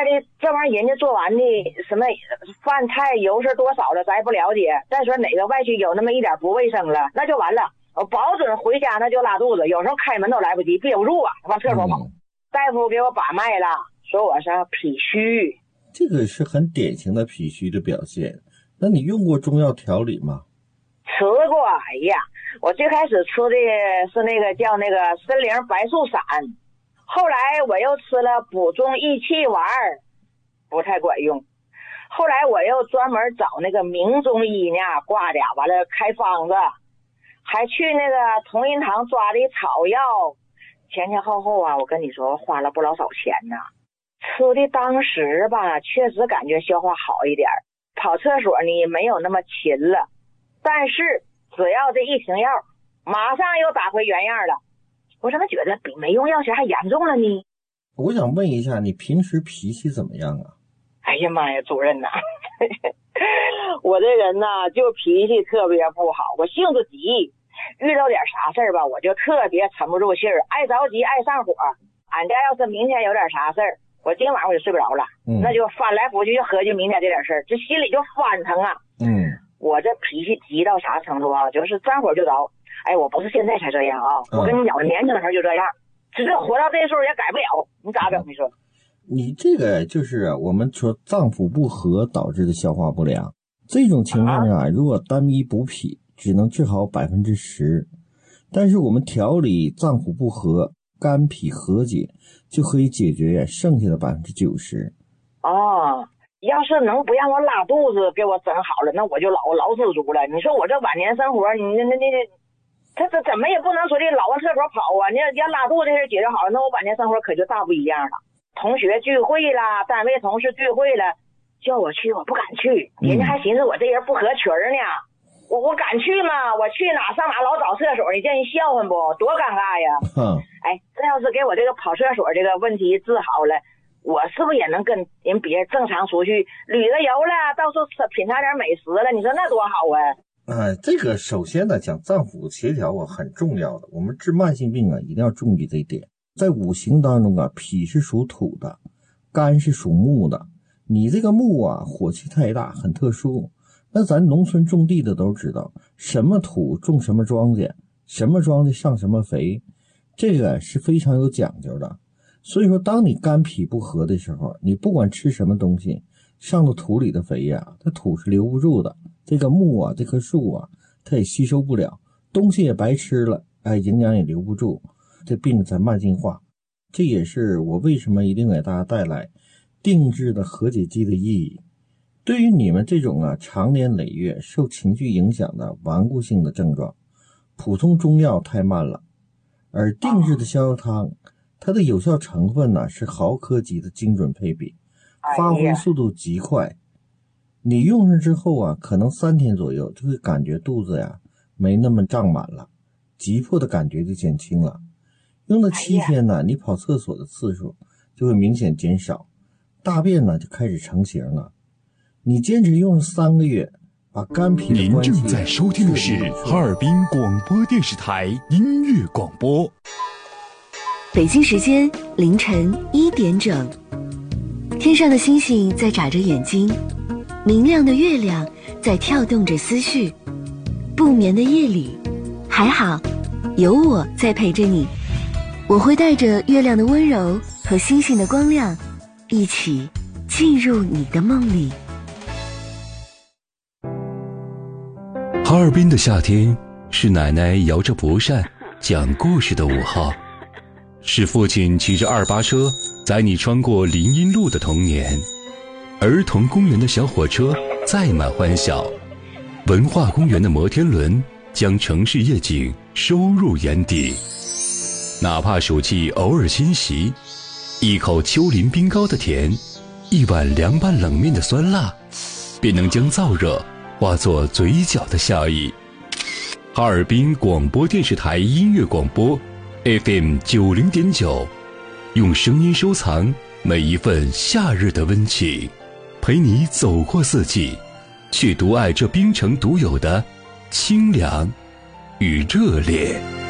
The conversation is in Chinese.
的这玩意儿人家做完的什么饭菜油是多少了咱也不了解，再说哪个外区有那么一点不卫生了那就完了，我保准回家那就拉肚子，有时候开门都来不及，憋不住啊，往厕所跑。大夫给我把脉了，说我是脾虚。 这个是很典型的脾虚的表现。那你用过中药调理吗？ 吃过，哎呀，我最开始吃的是那个叫那个参苓白术散，后来我又吃了补中益气丸，不太管用。后来我又专门找那个名中医呢挂的，完了开方子，还去那个同仁堂抓的草药，前前后后啊，我跟你说花了不老少钱呢。吃的当时吧，确实感觉消化好一点，跑厕所呢没有那么勤了，但是只要这一停药，马上又打回原样了。我怎么觉得比没用药前还严重了呢？ 我想问一下，你平时脾气怎么样啊？ 哎呀妈呀，主任呐，我这人呐就脾气特别不好，我性子急，遇到点啥事儿吧，我就特别沉不住气儿，爱着急，爱上火。俺家要是明天有点啥事儿，我今晚上我就睡不着了，那就翻来覆去就合计明天这点事儿，这心里就翻腾啊。我这脾气急到啥程度啊？就是沾火就着。哎，我不是现在才这样啊，我跟你讲，我年轻的时候就这样，只是活到这时候也改不了，你咋整？你说？ 你这个就是我们说脏腑不和导致的消化不良，这种情况啊，如果单一补脾，只能治好10%，但是我们调理脏腑不和、肝脾和解，就可以解决剩下的90%。 哦，要是能不让我拉肚子给我整好了，那我就老知足了。你说我这晚年生活，你他这怎么也不能说的老往厕所跑啊！你要拉肚子这事解决好了，那我晚年生活可就大不一样了。同学聚会啦，单位同事聚会了，叫我去我不敢去，人家还寻思我这人不合群呢。我敢去吗？我去哪上哪老找厕所，你叫人笑话不？多尴尬呀！哎，这要是给我这个跑厕所这个问题治好了，我是不是也能跟人别人正常出去旅个游了，到处品尝点美食了？你说那多好啊！ 这个首先呢，讲脏腑协调很重要的，我们治慢性病啊，一定要注意这一点。在五行当中啊，脾是属土的，肝是属木的。你这个木啊，火气太大，很特殊。那咱农村种地的都知道，什么土种什么庄稼，什么庄稼上什么肥，这个是非常有讲究的。所以说，当你肝脾不和的时候，你不管吃什么东西，上到土里的肥呀，它土是留不住的。这个木啊，这棵树啊，它也吸收不了，东西也白吃了，营养也留不住，这病才慢性化。这也是我为什么一定给大家带来定制的和解剂的意义。对于你们这种长年累月受情绪影响的顽固性的症状，普通中药太慢了，而定制的逍遥汤，它的有效成分呢是毫克级的精准配比，发挥速度极快。你用上之后啊，可能3天左右就会感觉肚子呀没那么胀满了，急迫的感觉就减轻了。用了7天呢，你跑厕所的次数就会明显减少，大便呢就开始成型了。你坚持用3个月，把肝脾的关系。 您正在收听的是哈尔滨广播电视台音乐广播。 北京时间凌晨1点整，天上的星星在眨着眼睛，明亮的月亮在跳动着思绪。不眠的夜里，还好有我在陪着你，我会带着月亮的温柔和星星的光亮，一起进入你的梦里。 哈尔滨的夏天是奶奶摇着蒲扇讲故事的午后，是父亲骑着2八车载你穿过林荫路的童年，儿童公园的小火车载满欢笑，文化公园的摩天轮将城市夜景收入眼底。哪怕暑气偶尔侵袭，一口丘陵冰糕的甜，一碗凉拌冷面的酸辣，便能将燥热化作嘴角的笑意。哈尔滨广播电视台音乐广播 FM 90.9，用声音收藏每一份夏日的温情，陪你走过四季，去独爱这冰城独有的清凉与热烈。